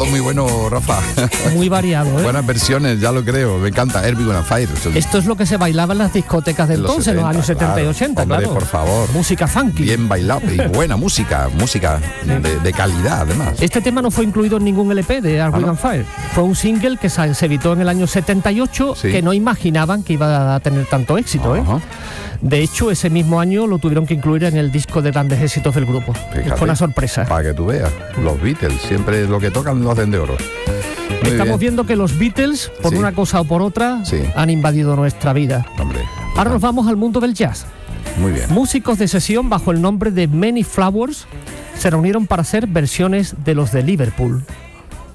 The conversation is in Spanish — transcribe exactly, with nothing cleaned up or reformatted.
todo muy bueno, Rafa. Muy variado, ¿eh? Buenas versiones, ya lo creo, me encanta. Herbie on Fire. Esto es lo que se bailaba en las discotecas de En los entonces, en los años setenta y ochenta, Hombre, claro. por favor. Música funky. Bien bailable y buena música, música de, de calidad, además. Este tema no fue incluido en ningún L P de Earth, Wind ¿no? and Fire. Fue un single que se se editó en el año setenta y ocho, Sí. que no imaginaban que iba a tener tanto éxito, ¿eh? Ajá. De hecho, ese mismo año lo tuvieron que incluir en el disco de grandes éxitos del grupo. Fíjate, Fue una sorpresa. Para que tú veas, los Beatles, siempre lo que tocan lo hacen de oro. Muy Estamos bien. viendo que los Beatles, por Sí. una cosa o por otra, Sí. han invadido nuestra vida. Hombre, Ahora nos vamos al mundo del jazz. muy bien. Músicos de sesión bajo el nombre de Many Flowers se reunieron para hacer versiones de los de Liverpool.